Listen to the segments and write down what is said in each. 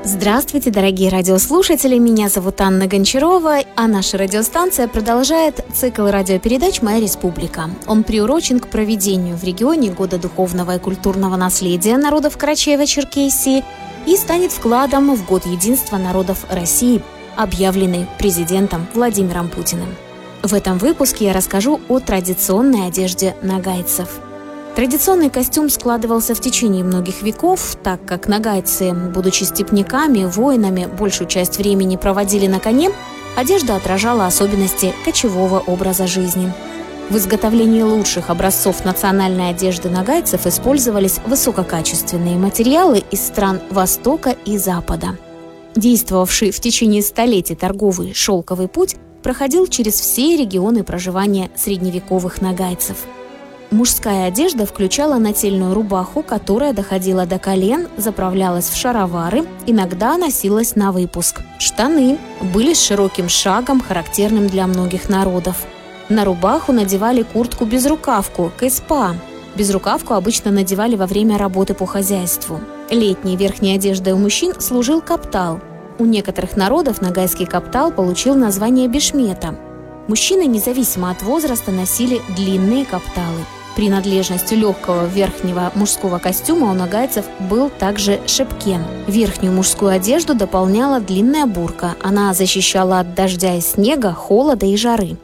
Здравствуйте, дорогие радиослушатели, меня зовут Анна Гончарова, а наша радиостанция продолжает цикл радиопередач «Моя республика». Он приурочен к проведению в регионе Года духовного и культурного наследия народов Карачаево-Черкесии и станет вкладом в Год единства народов России, объявленный президентом Владимиром Путиным. В этом выпуске я расскажу о традиционной одежде нагайцев. Традиционный костюм складывался в течение многих веков, так как нагайцы, будучи степняками, воинами, большую часть времени проводили на коне, одежда отражала особенности кочевого образа жизни. В изготовлении лучших образцов национальной одежды нагайцев использовались высококачественные материалы из стран Востока и Запада. Действовавший в течение столетий торговый шелковый путь проходил через все регионы проживания средневековых нагайцев. Мужская одежда включала нательную рубаху, которая доходила до колен, заправлялась в шаровары, иногда носилась на выпуск. Штаны были с широким шагом, характерным для многих народов. На рубаху надевали куртку-безрукавку, кэспа. Безрукавку обычно надевали во время работы по хозяйству. Летней верхней одеждой у мужчин служил каптал. У некоторых народов нагайский каптал получил название бешмета. Мужчины, независимо от возраста, носили длинные капталы. Принадлежностью легкого верхнего мужского костюма у нагайцев был также шепкен. Верхнюю мужскую одежду дополняла длинная бурка. Она защищала от дождя и снега, холода и жары.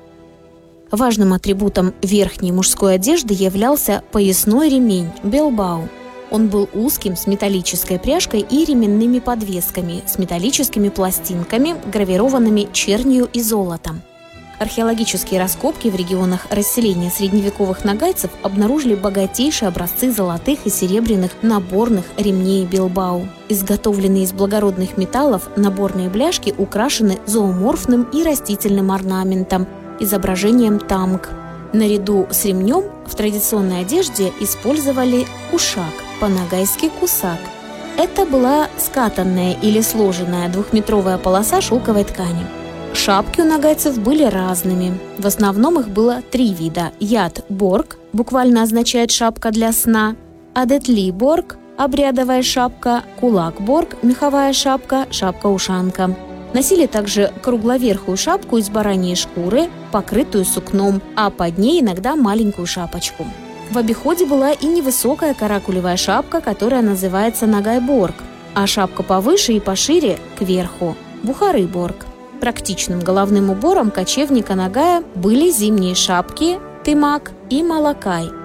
Важным атрибутом верхней мужской одежды являлся поясной ремень – белбау. Он был узким, с металлической пряжкой и ременными подвесками, с металлическими пластинками, гравированными чернью и золотом. Археологические раскопки в регионах расселения средневековых нагайцев обнаружили богатейшие образцы золотых и серебряных наборных ремней белбау. Изготовленные из благородных металлов наборные бляшки украшены зооморфным и растительным орнаментом, изображением тамг. Наряду с ремнем в традиционной одежде использовали ушак, по-нагайски кусак. Это была скатанная или сложенная двухметровая полоса шелковой ткани. Шапки у нагайцев были разными. В основном их было 3 вида. Яд-борг, буквально означает «шапка для сна», адетли-борг, обрядовая шапка, кулак-борг, меховая шапка, шапка-ушанка. Носили также кругловерхую шапку из бараньей шкуры, покрытую сукном, а под ней иногда маленькую шапочку. В обиходе была и невысокая каракулевая шапка, которая называется нагай-борг, а шапка повыше и пошире – кверху – бухары-борг. Практичным головным убором кочевника нагая были зимние шапки, тымак и малакай.